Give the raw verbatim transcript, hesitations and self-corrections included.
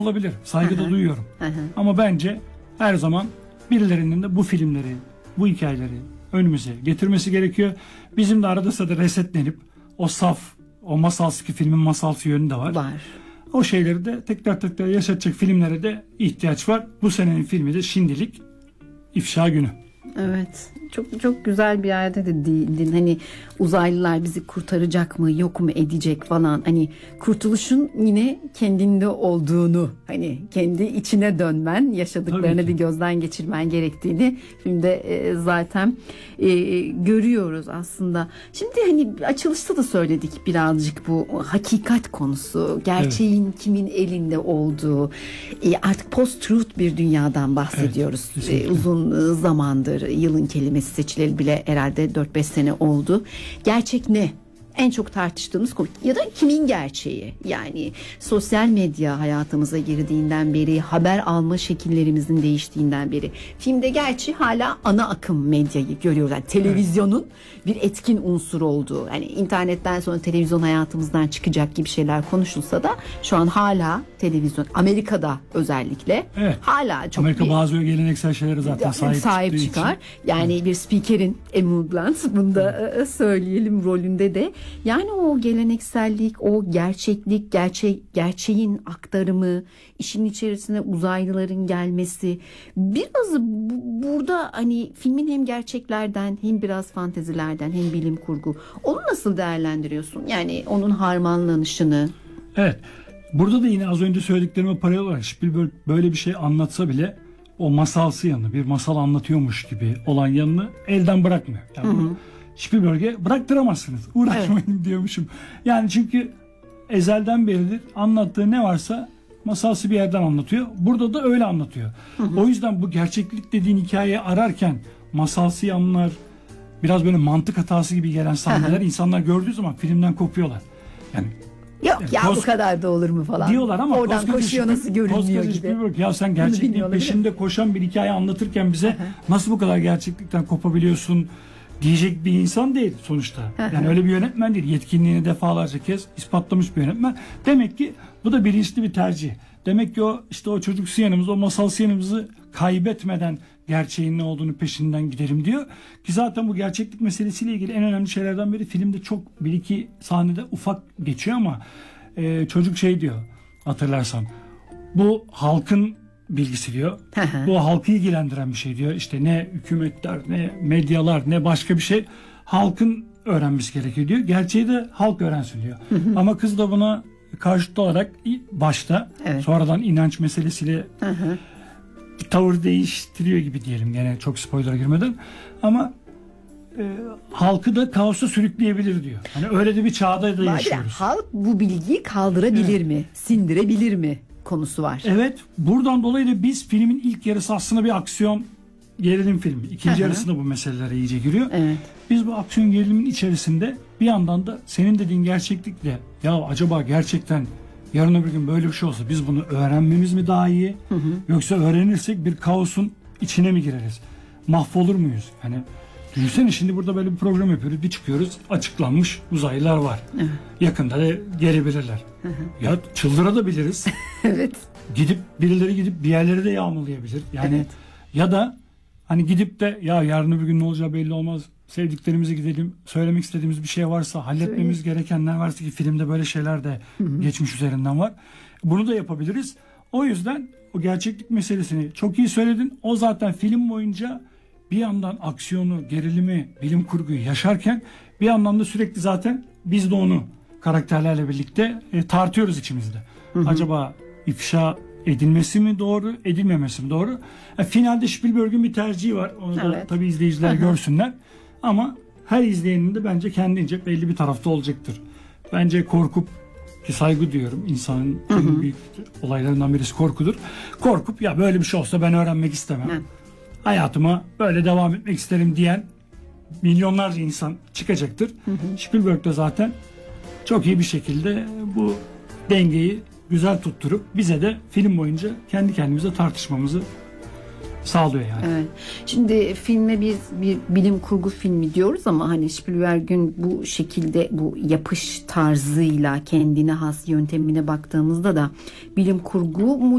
olabilir. Saygı da Aha. duyuyorum. Aha. Ama bence her zaman birilerinin de bu filmleri, bu hikayeleri önümüze getirmesi gerekiyor. Bizim de arada sırada resetlenip o saf, o masalsı ki filmin masalsı yönü de var. Var. O şeyleri de tekrar tekrar yaşatacak filmlere de ihtiyaç var. Bu senenin filmi de şimdilik İfşa Günü. Evet. Çok çok güzel bir yerde de değildin. Hani uzaylılar bizi kurtaracak mı, yok mu edecek falan. Hani kurtuluşun yine kendinde olduğunu, hani kendi içine dönmen, yaşadıklarını bir gözden geçirmen gerektiğini filmde e, zaten e, görüyoruz aslında. Şimdi hani açılışta da söyledik birazcık bu hakikat konusu, gerçeğin evet. kimin elinde olduğu, e, artık post-truth bir dünyadan bahsediyoruz. Evet, e, uzun zamandır, yılın kelimesi seçileli bile herhalde dört beş sene oldu. Gerçek ne? En çok tartıştığımız konu ya da kimin gerçeği? Yani sosyal medya hayatımıza girdiğinden beri, haber alma şekillerimizin değiştiğinden beri. Filmde gerçi hala ana akım medyayı görüyoruz. Yani televizyonun evet. bir etkin unsur olduğu. Yani internetten sonra televizyon hayatımızdan çıkacak gibi şeyler konuşulsa da şu an hala televizyon, Amerika'da özellikle evet. hala çok Amerika bir, bazı geleneksel şeylere zaten sahip, sahip çıkar. Için. Yani evet. bir spikerin Emily Blunt, bunu da evet. söyleyelim rolünde de. Yani o geleneksellik, o gerçeklik, gerçek gerçeğin aktarımı, işin içerisine uzaylıların gelmesi, biraz bu, burada hani filmin hem gerçeklerden hem biraz fantezilerden hem bilim kurgu. Onu nasıl değerlendiriyorsun? Yani onun harmanlanışını. Evet. Burada da yine az önce söylediklerime paralel olarak Spielberg böyle bir şey anlatsa bile o masalsı yanı, bir masal anlatıyormuş gibi olan yanını elden bırakmıyor. Yani hı hı. Spielberg'e bıraktıramazsınız. Uğraşmayın evet. diyormuşum. Yani çünkü ezelden beridir anlattığı ne varsa masalsı bir yerden anlatıyor. Burada da öyle anlatıyor. Hı hı. O yüzden bu gerçeklik dediğin hikayeyi ararken masalsı yanlar, biraz böyle mantık hatası gibi gelen sahneler hı hı. insanlar gördüğü zaman filmden kopuyorlar. Yani yok yani ya koz, bu kadar da olur mu falan. Diyorlar ama oradan koşuyor nasıl görünmüyor gibi. Spielberg, ya sen gerçekliğin peşinde koşan bir hikaye anlatırken bize hı hı. nasıl bu kadar gerçeklikten kopabiliyorsun diyecek bir insan değil sonuçta. Yani öyle bir yönetmen değil. Yetkinliğini defalarca kez ispatlamış bir yönetmen. Demek ki bu da bilinçli bir tercih. Demek ki o işte o çocuk yanımızı, o masal yanımızı kaybetmeden gerçeğin ne olduğunu peşinden gidelim diyor. Ki zaten bu gerçeklik meselesiyle ilgili en önemli şeylerden biri filmde çok bir iki sahnede ufak geçiyor ama e, çocuk şey diyor hatırlarsan. Bu halkın bilgisi diyor. Bu halkı ilgilendiren bir şey diyor. İşte ne hükümetler, ne medyalar, ne başka bir şey. Halkın öğrenmesi gerekiyor diyor. Gerçeği de halk öğrensin diyor. Ama kız da buna karşıt olarak başta evet. sonradan inanç meselesiyle tavır değiştiriyor gibi diyelim. Yani çok spoiler'a girmeden. Ama e, halkı da kaosa sürükleyebilir diyor. Hani öyle de bir çağda da yaşıyoruz. Halk bu bilgiyi kaldırabilir evet. mi? Sindirebilir mi? Konusu var. Evet. Buradan dolayı da biz filmin ilk yarısı aslında bir aksiyon gerilim filmi. İkinci Aha. yarısında bu meselelere iyice giriyor. Evet. Biz bu aksiyon gerilimin içerisinde bir yandan da senin dediğin gerçeklikle ya acaba gerçekten yarın öbür gün böyle bir şey olsa biz bunu öğrenmemiz mi daha iyi? Hı hı. Yoksa öğrenirsek bir kaosun içine mi gireriz? Mahvolur muyuz? Hani düşünsene şimdi burada böyle bir program yapıyoruz. Bir çıkıyoruz açıklanmış uzaylılar var. Evet. Yakında da gelebilirler. Hı hı. Ya çıldırabiliriz. evet. Gidip birileri gidip bir yerleri de yağmalayabilir. Yani evet. ya da hani gidip de ya yarın öbür gün ne olacağı belli olmaz. Sevdiklerimize gidelim. Söylemek istediğimiz bir şey varsa, halletmemiz Söyle. gerekenler varsa ki filmde böyle şeyler de hı hı. geçmiş üzerinden var. Bunu da yapabiliriz. O yüzden o gerçeklik meselesini çok iyi söyledin. O zaten film boyunca bir yandan aksiyonu, gerilimi, bilim kurguyu yaşarken bir yandan da sürekli zaten biz de onu karakterlerle birlikte e, tartıyoruz içimizde. Hı hı. Acaba ifşa edilmesi mi doğru, edilmemesi mi doğru? E, finalde Spielberg'ün bir tercihi var. Onu da evet. tabii izleyiciler hı hı. görsünler. Ama her izleyenin de bence kendince belli bir tarafta olacaktır. Bence korkup ki saygı duyuyorum. İnsanın hı hı. en büyük olaylarından birisi korkudur. Korkup ya böyle bir şey olsa ben öğrenmek istemem. Hı. Hayatıma böyle devam etmek isterim diyen milyonlarca insan çıkacaktır. Hı hı. Spielberg de zaten çok iyi bir şekilde bu dengeyi güzel tutturup bize de film boyunca kendi kendimize tartışmamızı sağlıyor yani. Evet. Şimdi filme biz bir bilim kurgu filmi diyoruz ama hani Spielberg'ün bu şekilde bu yapış tarzıyla kendine has yöntemine baktığımızda da bilim kurgu mu